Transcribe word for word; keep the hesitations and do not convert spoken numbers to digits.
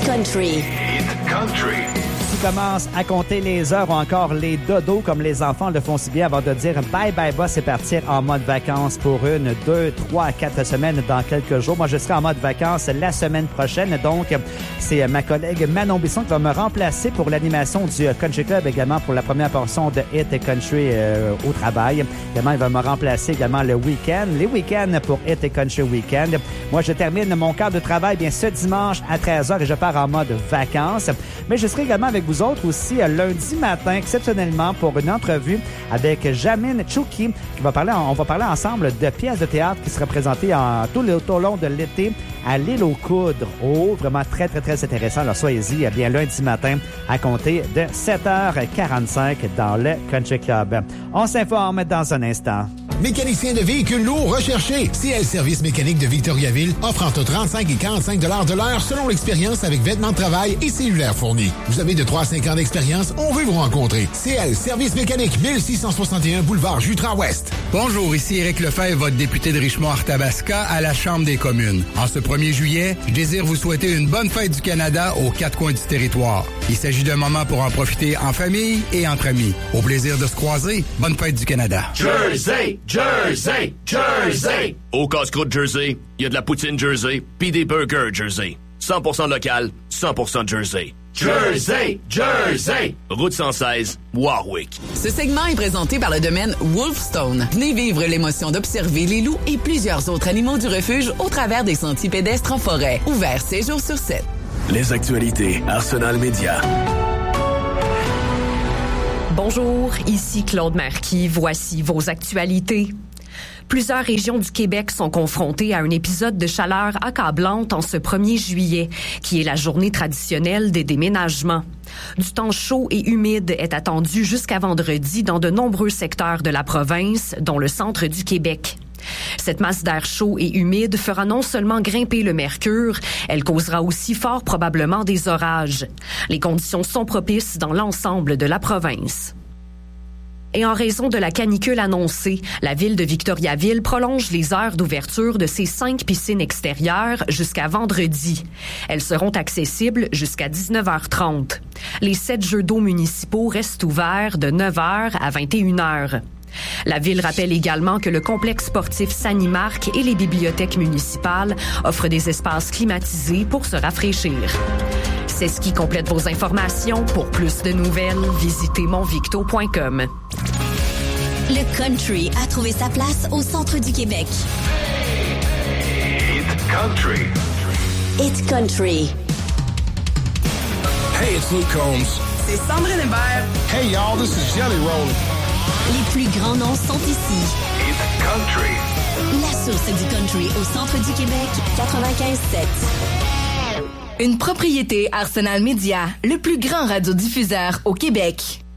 Country. Hit Country. Qui commence à compter les heures ou encore les dodos comme les enfants le font si bien avant de dire bye bye boss et partir en mode vacances pour une, deux, trois, quatre semaines dans quelques jours. Moi, je serai en mode vacances la semaine prochaine. Donc, c'est ma collègue Manon Bisson qui va me remplacer pour l'animation du Country Club, également pour la première portion de Hit Country euh, au travail. Également, il va me remplacer également le week-end, les week-ends pour Hit Country Weekend. Moi, je termine mon quart de travail bien ce dimanche à treize heures et je pars en mode vacances. Mais je serai également avec vous autres aussi lundi matin, exceptionnellement, pour une entrevue avec Jamine Chouki, qui va parler, on va parler ensemble de pièces de théâtre qui seraient présentées en, tout, le, tout au long de l'été à l'île aux Coudres. Oh, vraiment très, très, très intéressant. Alors, soyez-y bien lundi matin à compter de sept heures quarante-cinq dans le Country Club. On s'informe dans un instant. Mécanicien de véhicules lourds recherché. C L Service mécanique de Victoriaville offre entre trente-cinq et quarante-cinq dollars de l'heure selon l'expérience avec vêtements de travail et cellulaire fournis. Vous avez de trois à cinq ans d'expérience, on veut vous rencontrer. C L Service mécanique, mille six cent soixante et un boulevard Jutras-Ouest. Bonjour, ici Éric Lefebvre, votre député de Richemont-Arthabasca à la Chambre des communes. En ce premier juillet, je désire vous souhaiter une bonne fête du Canada aux quatre coins du territoire. Il s'agit d'un moment pour en profiter en famille et entre amis. Au plaisir de se croiser, bonne fête du Canada. Jersey! Jersey! Jersey! Au casse-croûte Jersey, il y a de la poutine Jersey, puis des burgers Jersey. cent pour cent local, cent pour cent Jersey. Jersey! Jersey! Route cent seize, Warwick. Ce segment est présenté par le domaine Wolfstone. Venez vivre l'émotion d'observer les loups et plusieurs autres animaux du refuge au travers des sentiers pédestres en forêt. Ouvert sept jours sur sept. Les actualités Arsenal Média. Bonjour, ici Claude Marquis. Voici vos actualités. Plusieurs régions du Québec sont confrontées à un épisode de chaleur accablante en ce premier juillet, qui est la journée traditionnelle des déménagements. Du temps chaud et humide est attendu jusqu'à vendredi dans de nombreux secteurs de la province, dont le centre du Québec. Cette masse d'air chaud et humide fera non seulement grimper le mercure, elle causera aussi fort probablement des orages. Les conditions sont propices dans l'ensemble de la province. Et en raison de la canicule annoncée, la ville de Victoriaville prolonge les heures d'ouverture de ses cinq piscines extérieures jusqu'à vendredi. Elles seront accessibles jusqu'à dix-neuf heures trente. Les sept jeux d'eau municipaux restent ouverts de neuf heures à vingt et une heures. La ville rappelle également que le complexe sportif Sanimark et les bibliothèques municipales offrent des espaces climatisés pour se rafraîchir. C'est ce qui complète vos informations. Pour plus de nouvelles, visitez monvicto point com. Le country a trouvé sa place au centre du Québec. Hit Country. Hit Country. Hey, it's Luke Combs. C'est Sandrine Hébert. Hey, y'all, this is Jelly Roll. Les plus grands noms sont ici. Hit Country. La source du country au centre du Québec, quatre-vingt-quinze sept. Une propriété Arsenal Média, le plus grand radiodiffuseur au Québec.